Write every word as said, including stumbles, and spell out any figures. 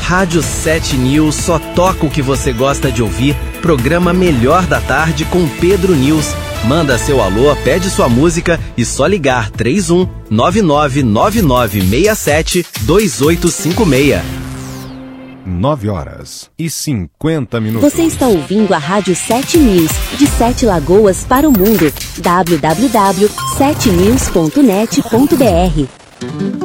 Rádio sete News só toca o que você gosta de ouvir. Programa Melhor da Tarde com Pedro News. Manda seu alô, pede sua música e só ligar três um nove nove nove nove seis sete dois oito cinco seis. nove horas e cinquenta minutos. Você está ouvindo a Rádio sete News, de Sete Lagoas para o mundo. w w w ponto sete news ponto net ponto b r.